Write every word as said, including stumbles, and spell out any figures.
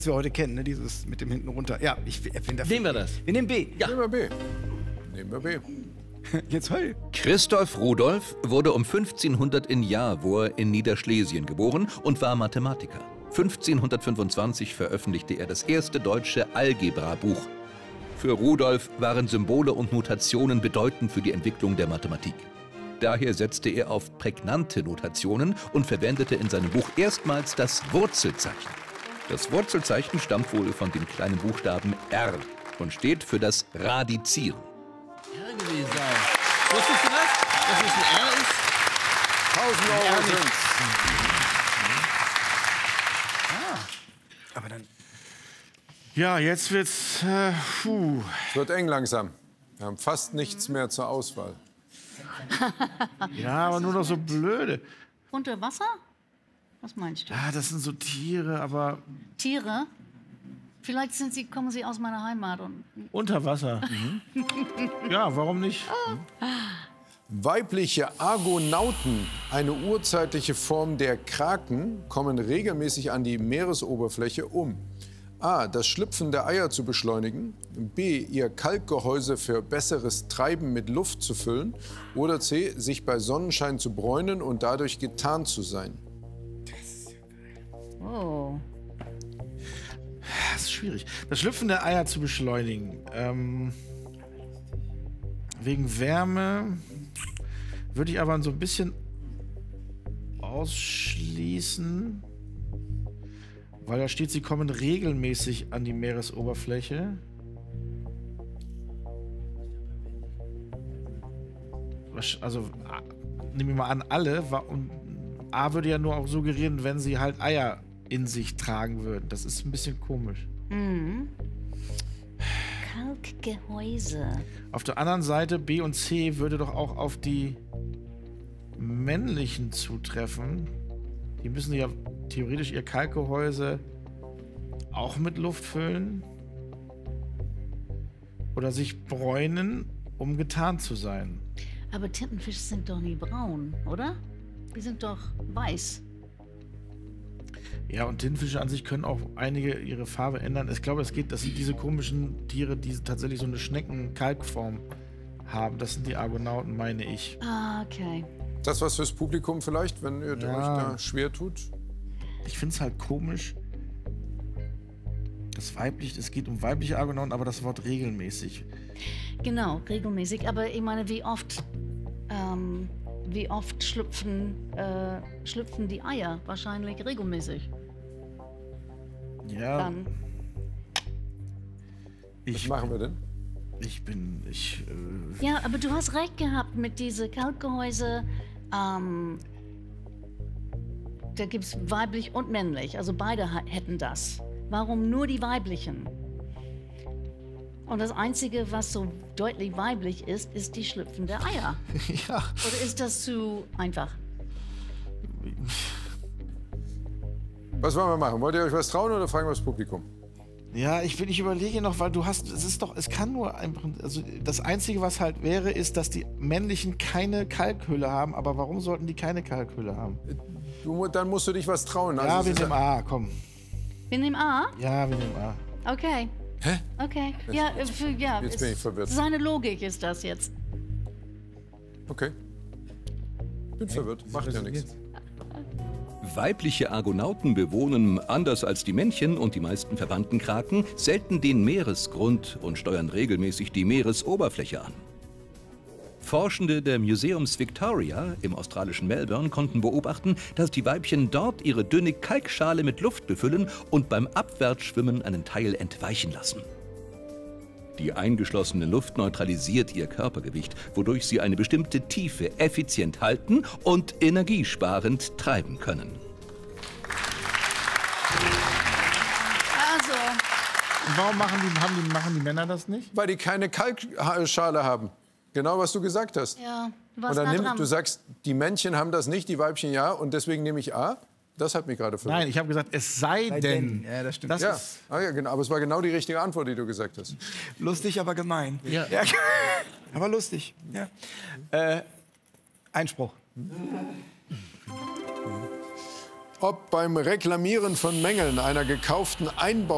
wir heute kennen, ne? Dieses mit dem hinten runter. Ja, ich finde dafür. Nehmen wir das. Wir nehmen B. Ja. Nehmen wir B. Nehmen wir B. Jetzt heul. Christoph Rudolph wurde um fünfzehnhundert in Jawor in Niederschlesien geboren und war Mathematiker. fünfzehnhundertfünfundzwanzig veröffentlichte er das erste deutsche Algebra-Buch. Für Rudolph waren Symbole und Notationen bedeutend für die Entwicklung der Mathematik. Daher setzte er auf prägnante Notationen und verwendete in seinem Buch erstmals das Wurzelzeichen. Das Wurzelzeichen stammt wohl von dem kleinen Buchstaben R und steht für das Radizieren. R gewesen sein. Wusstest du das? Dass es ein R ist? tausend Euro sind. Ah, aber dann. Ja, jetzt wird's. Äh, puh. Es wird eng langsam. Wir haben fast nichts mehr zur Auswahl. Ja, aber nur noch so blöde. Unter Wasser? Was meinst du? Ah, das sind so Tiere, aber Tiere? Vielleicht sind sie, kommen sie aus meiner Heimat. Und unter Wasser. Mhm. Ja, warum nicht? Weibliche Argonauten, eine urzeitliche Form der Kraken, kommen regelmäßig an die Meeresoberfläche, um A. das Schlüpfen der Eier zu beschleunigen, B. ihr Kalkgehäuse für besseres Treiben mit Luft zu füllen oder C. sich bei Sonnenschein zu bräunen und dadurch getarnt zu sein. oh. Das ist schwierig. Das Schlüpfen der Eier zu beschleunigen. Ähm, wegen Wärme würde ich aber so ein bisschen ausschließen, weil da steht, sie kommen regelmäßig an die Meeresoberfläche. Also nehmen wir mal an, alle. Und A würde ja nur auch suggerieren, wenn sie halt Eier in sich tragen würden. Das ist ein bisschen komisch. Mhm. Kalkgehäuse. Auf der anderen Seite, B und C würde doch auch auf die männlichen zutreffen. Die müssen ja theoretisch ihr Kalkgehäuse auch mit Luft füllen. Oder sich bräunen, um getarnt zu sein. Aber Tintenfische sind doch nie braun, oder? Die sind doch weiß. Ja, und Tintenfische an sich können auch einige ihre Farbe ändern. Ich glaube, es geht, das sind diese komischen Tiere, die tatsächlich so eine Schnecken-Kalkform haben. Das sind die Argonauten, meine ich. Ah, okay. Das was fürs Publikum vielleicht, wenn ihr Ja. euch da schwer tut? Ich finde es halt komisch. Das weiblich, es geht um weibliche Argonauten, aber das Wort regelmäßig. Genau, regelmäßig. Aber ich meine, wie oft, ähm, wie oft schlüpfen, äh, schlüpfen die Eier? Wahrscheinlich regelmäßig. Ja. Dann. Was Ich, machen wir denn? ich bin, ich, äh, Ja, aber du hast recht gehabt mit diesen Kalkgehäuse. Ähm, da gibt es weiblich und männlich. Also beide ha- hätten das. Warum nur die weiblichen? Und das Einzige, was so deutlich weiblich ist, ist die schlüpfende Eier. ja. Oder ist das zu einfach? Was wollen wir machen? Wollt ihr euch was trauen oder fragen wir das Publikum? Ja, ich will, ich überlege noch, weil du hast, es ist doch, es kann nur einfach, also das Einzige, was halt wäre, ist, dass die männlichen keine Kalkhülle haben, aber warum sollten die keine Kalkhülle haben? Du, dann musst du dich was trauen. Ja, Also wir es ist nehmen A, komm. Wir nehmen A? Ja, wir nehmen A. Okay. Hä? Okay. Ja, äh, für, ja. Jetzt bin ich verwirrt. Seine Logik ist das jetzt. Okay. Bin verwirrt. Macht ja nichts. Weibliche Argonauten bewohnen, anders als die Männchen und die meisten verwandten Kraken, selten den Meeresgrund und steuern regelmäßig die Meeresoberfläche an. Forschende der Museums Victoria im australischen Melbourne konnten beobachten, dass die Weibchen dort ihre dünne Kalkschale mit Luft befüllen und beim Abwärtsschwimmen einen Teil entweichen lassen. Die eingeschlossene Luft neutralisiert ihr Körpergewicht, wodurch sie eine bestimmte Tiefe effizient halten und energiesparend treiben können. Also, Und warum machen die, haben die, machen die Männer das nicht? Weil die keine Kalkschale haben. Genau, was du gesagt hast. ja, du Und warst dann nah nimm, dran. du sagst, die Männchen haben das nicht, die Weibchen ja, und deswegen nehme ich A. Das hat mich gerade verwirrt. Nein, ich habe gesagt, es sei, Sei denn. denn. Ja, das stimmt. Das Ja, ist, ah, ja, genau. Aber es war genau die richtige Antwort, die du gesagt hast. Lustig, aber gemein. Ja. Ja. Aber lustig. Ja. Äh, Einspruch. Ob beim Reklamieren von Mängeln einer gekauften Einbau